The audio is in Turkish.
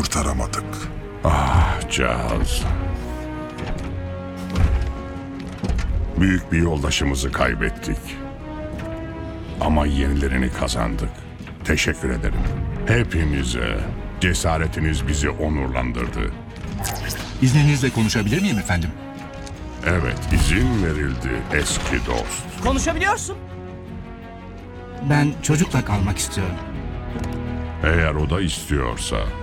kurtaramadık. Ah Caz. Büyük bir yoldaşımızı kaybettik. Ama yenilerini kazandık. Teşekkür ederim. Hepinize. Cesaretiniz bizi onurlandırdı. İzninizle konuşabilir miyim efendim? Evet, izin verildi eski dost. Konuşabiliyorsun. Ben çocukla kalmak istiyorum. Eğer o da istiyorsa.